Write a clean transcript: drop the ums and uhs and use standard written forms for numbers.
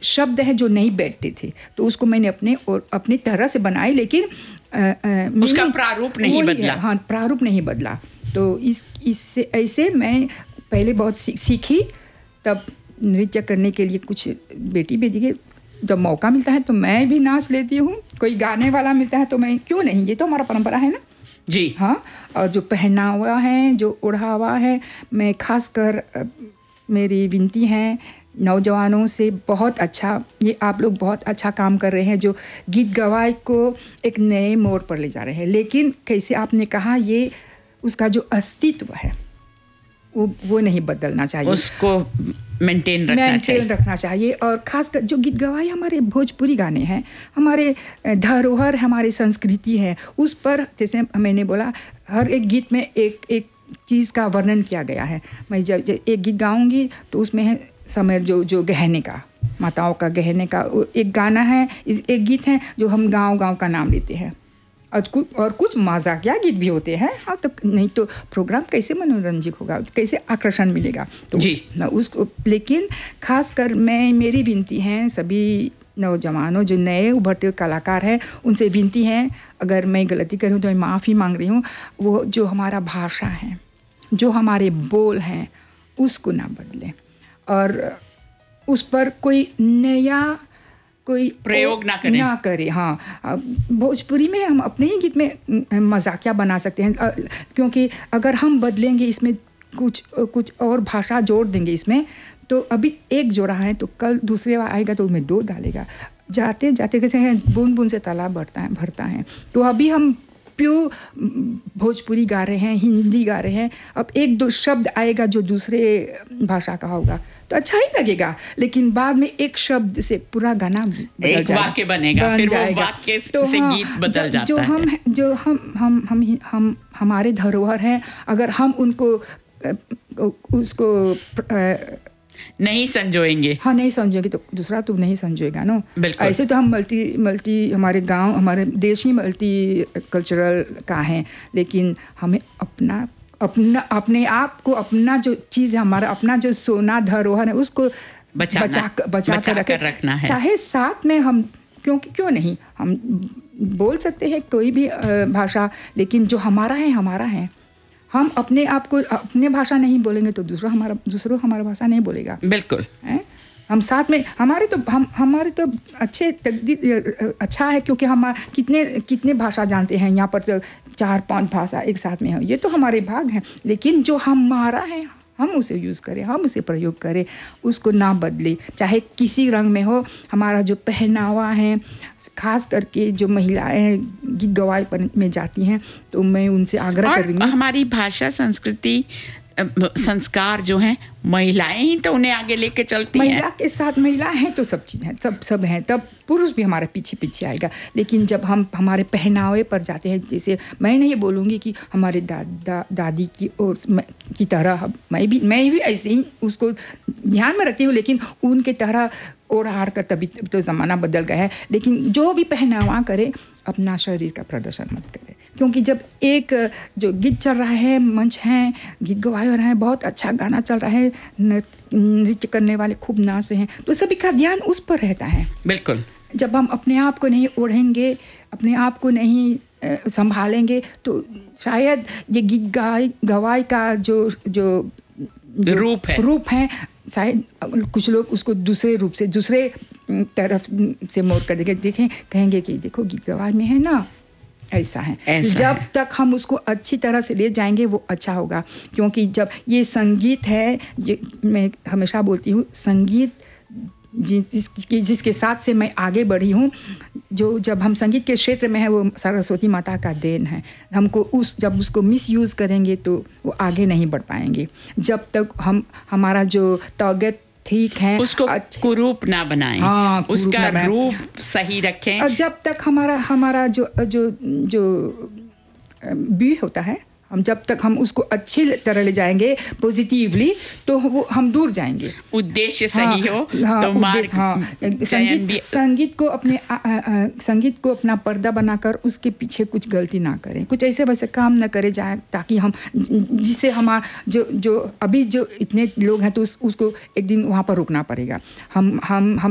शब्द हैं जो नहीं बैठते थे, तो उसको मैंने अपनी तरह से बनाए, लेकिन उसका प्रारूप नहीं बदला। हाँ, प्रारूप नहीं बदला। तो इससे ऐसे मैं पहले बहुत सीखी, तब नृत्य करने के लिए कुछ बेटी देखिए, जब मौका मिलता है तो मैं भी नाच लेती हूँ, कोई गाने वाला मिलता है तो मैं क्यों नहीं, ये तो हमारा परंपरा है ना जी। हाँ, और जो पहनावा है, जो ओढ़ावा है, मैं खासकर मेरी विनती है नौजवानों से, बहुत अच्छा, ये आप लोग बहुत अच्छा काम कर रहे हैं, जो गीत गवाई को एक नए मोड़ पर ले जा रहे हैं, लेकिन कैसे आपने कहा, ये उसका जो अस्तित्व है वो नहीं बदलना चाहिए, उसको मेंटेन रखना चाहिए। और खासकर जो गीत गवाई हमारे भोजपुरी गाने हैं, हमारे धरोहर, हमारी संस्कृति है, उस पर जैसे मैंने बोला, हर एक गीत में एक चीज़ का वर्णन किया गया है। मैं जब एक गीत गाऊंगी तो उसमें है समय जो गहने का, माताओं का गहने का एक गाना है, एक गीत है जो हम गाँव का नाम लेते हैं, और कुछ मजाकिया गीत भी होते हैं। हाँ, तो नहीं तो प्रोग्राम कैसे मनोरंजक होगा, कैसे आकर्षण मिलेगा, तो उसको लेकिन खासकर मेरी विनती है सभी नौजवानों, जो नए उभरते कलाकार हैं, उनसे विनती है, अगर मैं गलती करूँ तो मैं माफ़ी मांग रही हूँ, वो जो हमारा भाषा है, जो हमारे बोल हैं, उसको ना बदलें और उस पर कोई नया कोई प्रयोग ना करे। हाँ, भोजपुरी में हम अपने ही गीत में मजाकिया बना सकते हैं, क्योंकि अगर हम बदलेंगे, इसमें कुछ और भाषा जोड़ देंगे इसमें, तो अभी एक जोड़ा है तो कल दूसरे आएगा तो उसमें 2 डालेगा, जाते जाते कैसे हैं, बूंद बूंद से तालाब भरता है। तो अभी हम प्योर भोजपुरी गा रहे हैं, हिंदी गा रहे हैं, अब 1-2 शब्द आएगा जो दूसरे भाषा का होगा तो अच्छा ही लगेगा, लेकिन बाद में एक शब्द से पूरा गाना एक वाक्य बनेगा, फिर वो वाक्य से गीत बदल जाता है। जो हम हमारे धरोहर हैं, अगर हम उसको नहीं संजोएंगे, हाँ नहीं संजोएंगे तो दूसरा तो नहीं संजोएगा ना। ऐसे तो हम मल्टी हमारे गांव, हमारे देश ही मल्टी कल्चरल का है, लेकिन हमें अपने आप को, अपना जो चीज़ है, हमारा अपना जो सोना धरोहर है, उसको बचा कर रखना है। चाहे साथ में हम क्यों नहीं, हम बोल सकते हैं कोई भी भाषा, लेकिन जो हमारा है। हम अपने आप को अपने भाषा नहीं बोलेंगे तो दूसरा हमारा भाषा नहीं बोलेगा। बिल्कुल हम साथ में हमारे तो अच्छा है, क्योंकि हम कितने भाषा जानते हैं यहाँ पर, तो 4-5 भाषा एक साथ में है, ये तो हमारे भाग हैं, लेकिन जो हमारा है हम उसे यूज़ करें, हम उसे प्रयोग करें, उसको ना बदले, चाहे किसी रंग में हो। हमारा जो पहनावा है, खास करके जो महिलाएं गीत गवाई में जाती हैं, तो मैं उनसे आग्रह कर रही हूँ, हमारी भाषा, संस्कृति, संस्कार जो हैं, महिलाएं ही तो उन्हें आगे लेके चलती हैं। महिला के साथ महिला हैं तो सब चीज़ हैं, सब हैं, तब पुरुष भी हमारे पीछे आएगा। लेकिन जब हम हमारे पहनावे पर जाते हैं, जैसे मैं नहीं बोलूँगी कि हमारे दादी की तरह मैं भी ऐसे ही उसको ध्यान में रखती हूँ, लेकिन उनके तरह ओढ़ कर तभी तो ज़माना बदल गया है। लेकिन जो भी पहनावा करे, अपना शरीर का प्रदर्शन मत करे, क्योंकि जब एक जो गीत चल रहा है, मंच हैं, गीत गवाए हो रहे हैं, बहुत अच्छा गाना चल रहा है, नृत्य करने वाले खूब नाच रहे हैं, तो सभी का ध्यान उस पर रहता है। बिल्कुल। जब हम अपने आप को नहीं ओढ़ेंगे, अपने आप को नहीं संभालेंगे, तो शायद ये गीत गवाई का जो रूप है, शायद कुछ लोग उसको दूसरे तरफ से मोड़ कर देखें, कहेंगे कि देखो गीत गवाई में है ना, ऐसा है। जब तक हम उसको अच्छी तरह से ले जाएंगे वो अच्छा होगा, क्योंकि जब ये संगीत है, मैं हमेशा बोलती हूँ, संगीत जिसके साथ से मैं आगे बढ़ी हूँ, जब हम संगीत के क्षेत्र में है, वो सरस्वती माता का देन है। हमको जब उसको मिसयूज़ करेंगे तो वो आगे नहीं बढ़ पाएंगे। जब तक हमारा जो तौगत ठीक है, उसको कुरूप ना बनाएं, उसका रूप सही रखें, और जब तक हमारा जो भी होता है, जब तक हम उसको अच्छी तरह ले जाएंगे पॉजिटिवली, तो वो हम दूर जाएंगे। उद्देश्य सही हो तो मार्ग संगीत को अपना पर्दा बनाकर उसके पीछे कुछ गलती ना करें, कुछ ऐसे वैसे काम ना करे जाए, ताकि हम जिससे हमारा जो अभी जो इतने लोग हैं तो उसको एक दिन वहाँ पर रुकना पड़ेगा। हम